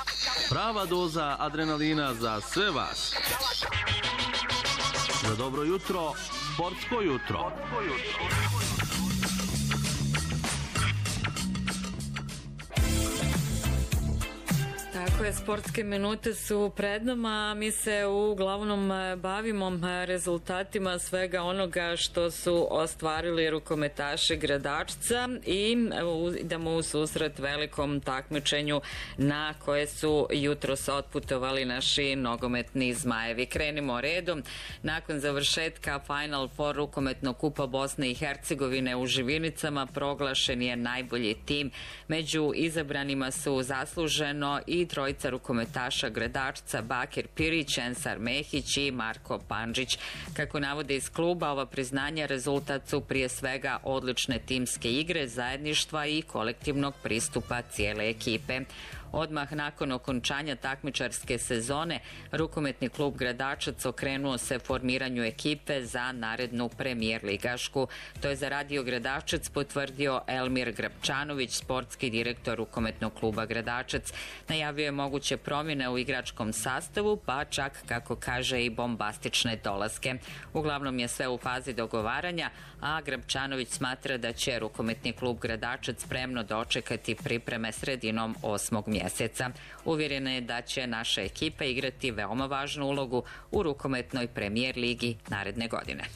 Prava doza adrenalina za sve vas. Za dobro jutro, sportsko jutro. Tako je, sportske minute su pred nama, mi se uglavnom bavimo rezultatima svega onoga što su ostvarili rukometaši Gradačca i idemo u susret velikom takmičenju na koje su jutros otputovali naši nogometni Zmajevi. Krenimo redom. Nakon završetka Final Four rukometnog kupa Bosne i Hercegovine u Živinicama proglašen je najbolji tim. Među izabranima su zasluženo i trojica rukometaša Gradačca, Bakir Pirić, Ensar Mehić i Marko Pandžić. Kako navode iz kluba, ova priznanja rezultat su prije svega odlične timske igre, zajedništva i kolektivnog pristupa cijele ekipe. Odmah nakon okončanja takmičarske sezone, rukometni klub Gradačac okrenuo se formiranju ekipe za narednu premijer ligašku. To je za Radio Gradačac potvrdio Elmir Grapčanović, sportski direktor rukometnog kluba Gradačac. Najavio je moguće promjene u igračkom sastavu, pa čak, kako kaže, i bombastične dolaske. Uglavnom je sve u fazi dogovaranja, a Grapčanović smatra da će rukometni klub Gradačac spremno dočekati pripreme sredinom 8. mjeseca. Uvjerena je da će naša ekipa igrati veoma važnu ulogu u rukometnoj premijer ligi naredne godine.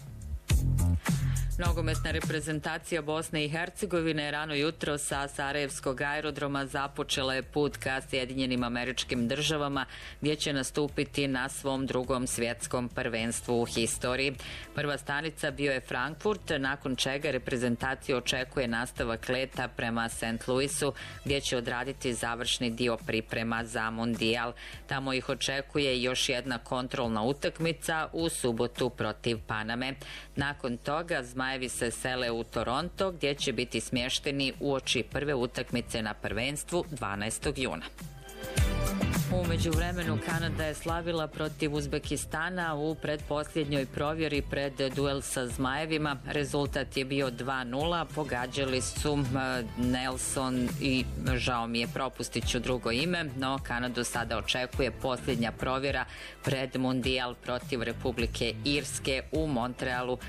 Nogometna reprezentacija Bosne i Hercegovine rano jutro sa Sarajevskog aerodroma započela je put ka Sjedinjenim Američkim Državama, gdje će nastupiti na svom drugom svjetskom prvenstvu u historiji. Prva stanica bio je Frankfurt, nakon čega reprezentacija očekuje nastavak leta prema St. Louisu, gdje će odraditi završni dio priprema za Mundijal. Tamo ih očekuje još jedna kontrolna utakmica u subotu protiv Paname. Nakon toga Zmajevi se sele u Toronto, gdje će biti smješteni uoči prve utakmice na prvenstvu 12. juna. U međuvremenu Kanada je slavila protiv Uzbekistana u predposljednjoj provjeri pred duel sa Zmajevima. Rezultat je bio 2:0, pogađali su Nelson i, žao mi je, propustit ću drugo ime, no Kanadu sada očekuje posljednja provjera pred Mundijal protiv Republike Irske u Montrealu